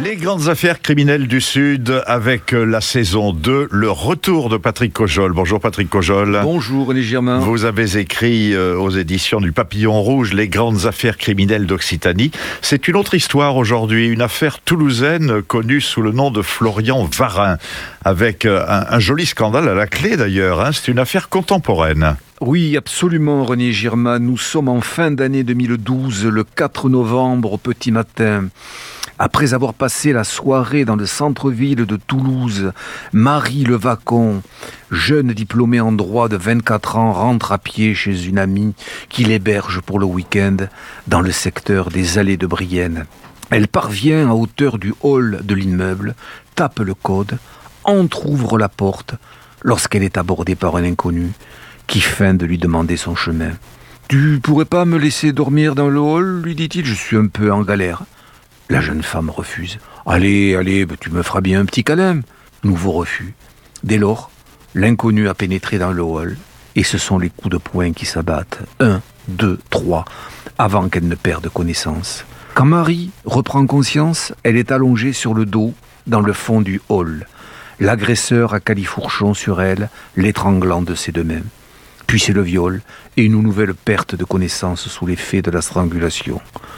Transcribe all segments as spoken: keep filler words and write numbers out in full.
Les grandes affaires criminelles du Sud avec la saison deux, le retour de Patrick Cojol. Bonjour Patrick Cojol. Bonjour René Girmin. Vous avez écrit euh, aux éditions du Papillon Rouge les grandes affaires criminelles d'Occitanie. C'est une autre histoire aujourd'hui, une affaire toulousaine connue sous le nom de Florian Varin, avec euh, un, un joli scandale à la clé d'ailleurs. Hein. C'est une affaire contemporaine. Oui, absolument René Girmin. Nous sommes en fin d'année deux mille douze, le quatre novembre au petit matin. Après avoir passé la soirée dans le centre-ville de Toulouse, Marie Levacon, jeune diplômée en droit de vingt-quatre ans, rentre à pied chez une amie qui l'héberge pour le week-end dans le secteur des Allées de Brienne. Elle parvient à hauteur du hall de l'immeuble, tape le code, entr'ouvre la porte lorsqu'elle est abordée par un inconnu qui feint de lui demander son chemin. « Tu pourrais pas me laisser dormir dans le hall ?» lui dit-il, « je suis un peu en galère. » La jeune femme refuse. « Allez, allez, tu me feras bien un petit câlin. » Nouveau refus. Dès lors, l'inconnu a pénétré dans le hall et ce sont les coups de poing qui s'abattent. Un, deux, trois, avant qu'elle ne perde connaissance. Quand Marie reprend conscience, elle est allongée sur le dos dans le fond du hall. L'agresseur a califourchon sur elle, l'étranglant de ses deux mains. Puis c'est le viol et une nouvelle perte de connaissance sous l'effet de la strangulation.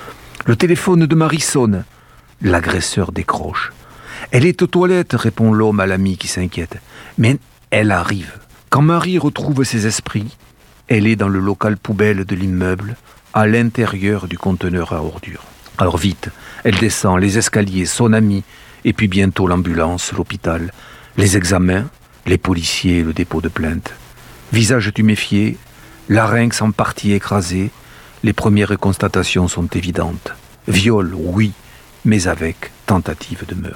Le téléphone de Marie sonne. L'agresseur décroche. « Elle est aux toilettes », répond l'homme à l'ami qui s'inquiète. Mais elle arrive. Quand Marie retrouve ses esprits, elle est dans le local poubelle de l'immeuble, à l'intérieur du conteneur à ordures. Alors vite, elle descend les escaliers, son ami, et puis bientôt l'ambulance, l'hôpital, les examens, les policiers et le dépôt de plainte. Visage tuméfié, larynx en partie écrasé, les premières constatations sont évidentes. Viol, oui, mais avec tentative de meurtre.